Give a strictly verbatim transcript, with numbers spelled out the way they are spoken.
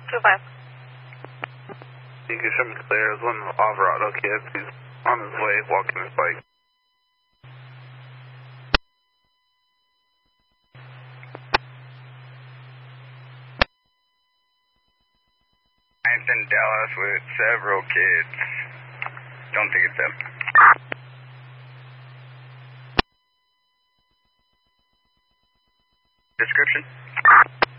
two five. You can show me clear. There's one Alvarado kid. He's on his way, walking his bike. I'm in Dallas with several kids. Don't think it's them. Description?